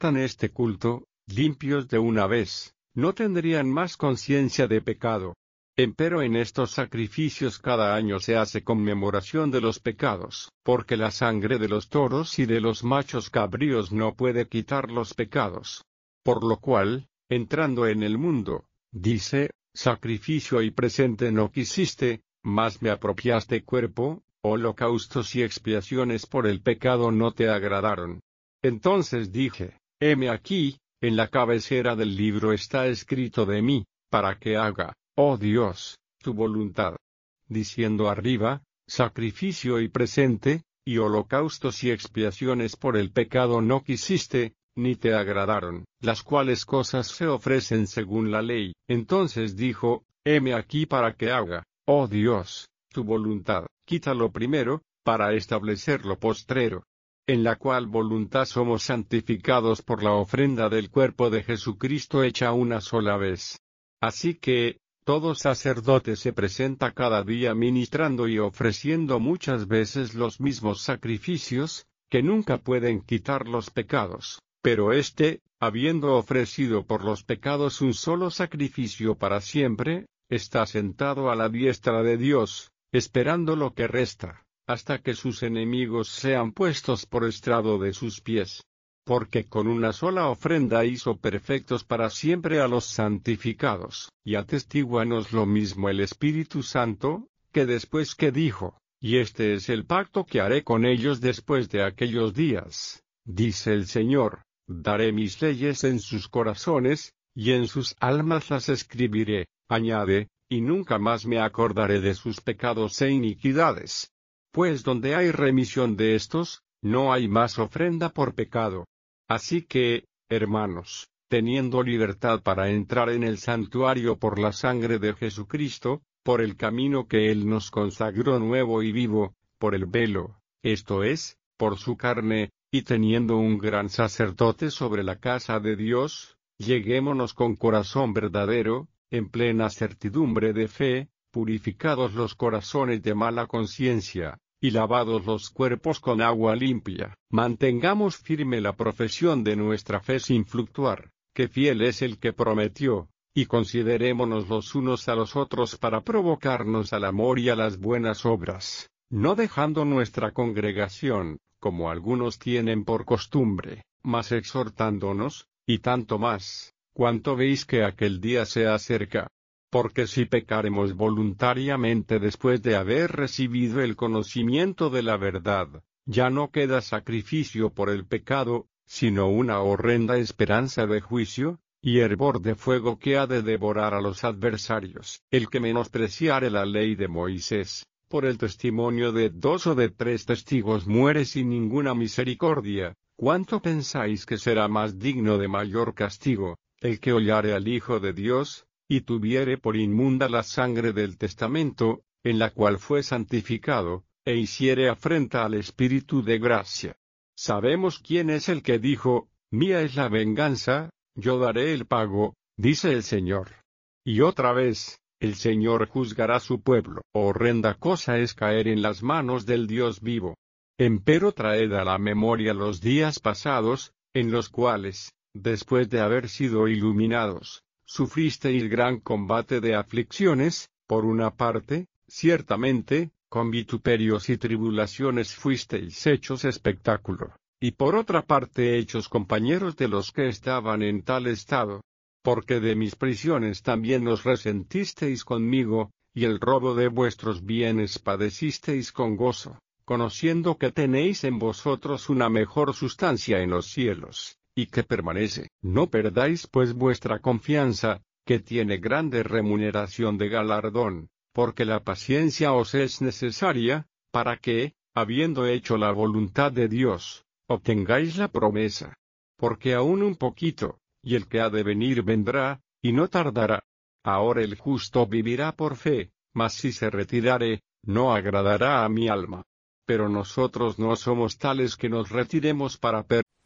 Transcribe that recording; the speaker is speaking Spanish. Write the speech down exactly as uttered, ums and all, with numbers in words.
aceptan este culto, limpios de una vez, no tendrían más conciencia de pecado. Empero en estos sacrificios cada año se hace conmemoración de los pecados, porque la sangre de los toros y de los machos cabríos no puede quitar los pecados. Por lo cual, entrando en el mundo, dice, sacrificio y presente no quisiste, mas me apropiaste cuerpo, holocaustos y expiaciones por el pecado no te agradaron. Entonces dije, heme aquí, en la cabecera del libro está escrito de mí, para que haga, oh Dios, tu voluntad. Diciendo arriba, sacrificio y presente, y holocaustos y expiaciones por el pecado no quisiste, ni te agradaron, las cuales cosas se ofrecen según la ley. Entonces dijo, heme aquí para que haga, oh Dios, tu voluntad. Quita lo primero, para establecer lo postrero. En la cual voluntad somos santificados por la ofrenda del cuerpo de Jesucristo hecha una sola vez. Así que, todo sacerdote se presenta cada día ministrando y ofreciendo muchas veces los mismos sacrificios, que nunca pueden quitar los pecados, pero éste, habiendo ofrecido por los pecados un solo sacrificio para siempre, está sentado a la diestra de Dios, esperando lo que resta, hasta que sus enemigos sean puestos por estrado de sus pies. Porque con una sola ofrenda hizo perfectos para siempre a los santificados, y atestíguanos lo mismo el Espíritu Santo, que después que dijo, y este es el pacto que haré con ellos después de aquellos días, dice el Señor, daré mis leyes en sus corazones, y en sus almas las escribiré, añade, y nunca más me acordaré de sus pecados e iniquidades. Pues donde hay remisión de estos, no hay más ofrenda por pecado. Así que, hermanos, teniendo libertad para entrar en el santuario por la sangre de Jesucristo, por el camino que Él nos consagró nuevo y vivo, por el velo, esto es, por su carne, y teniendo un gran sacerdote sobre la casa de Dios, lleguémonos con corazón verdadero, en plena certidumbre de fe, purificados los corazones de mala conciencia, y lavados los cuerpos con agua limpia. Mantengamos firme la profesión de nuestra fe sin fluctuar, que fiel es el que prometió, y considerémonos los unos a los otros para provocarnos al amor y a las buenas obras, no dejando nuestra congregación, como algunos tienen por costumbre, mas exhortándonos, y tanto más, cuanto veis que aquel día se acerca. Porque si pecaremos voluntariamente después de haber recibido el conocimiento de la verdad, ya no queda sacrificio por el pecado, sino una horrenda esperanza de juicio, y hervor de fuego que ha de devorar a los adversarios. El que menospreciare la ley de Moisés, por el testimonio de dos o de tres testigos muere sin ninguna misericordia. ¿Cuánto pensáis que será más digno de mayor castigo, el que hollare al Hijo de Dios, y tuviere por inmunda la sangre del testamento, en la cual fue santificado, e hiciere afrenta al Espíritu de gracia? Sabemos quién es el que dijo, mía es la venganza, yo daré el pago, dice el Señor. Y otra vez, el Señor juzgará su pueblo. Horrenda cosa es caer en las manos del Dios vivo. Empero traed a la memoria los días pasados, en los cuales, después de haber sido iluminados, sufristeis gran combate de aflicciones, por una parte, ciertamente, con vituperios y tribulaciones fuisteis hechos espectáculo, y por otra parte hechos compañeros de los que estaban en tal estado. Porque de mis prisiones también os resentisteis conmigo, y el robo de vuestros bienes padecisteis con gozo, conociendo que tenéis en vosotros una mejor sustancia en los cielos, y que permanece. No perdáis pues vuestra confianza, que tiene grande remuneración de galardón, porque la paciencia os es necesaria, para que, habiendo hecho la voluntad de Dios, obtengáis la promesa. Porque aún un poquito, y el que ha de venir vendrá, y no tardará. Ahora el justo vivirá por fe, mas si se retirare, no agradará a mi alma. Pero nosotros no somos tales que nos retiremos para perder.